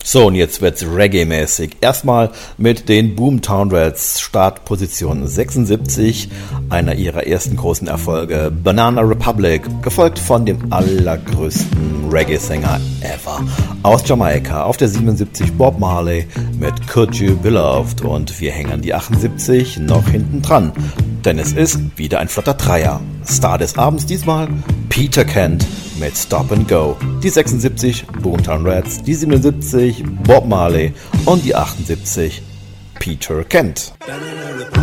So, und jetzt wird's Reggae-mäßig. Erstmal mit den Boomtown Rats, Startposition 76, einer ihrer ersten großen Erfolge, Banana Republic, gefolgt von dem allergrößten Reggae-Sänger ever aus Jamaika. Auf der 77 Bob Marley mit Could You Be Loved, und wir hängen die 78 noch hinten dran, denn es ist wieder ein flotter Dreier. Star des Abends diesmal Peter Kent mit Stop and Go. Die 76 Boomtown Rats, die 77 Bob Marley und die 78 Peter Kent.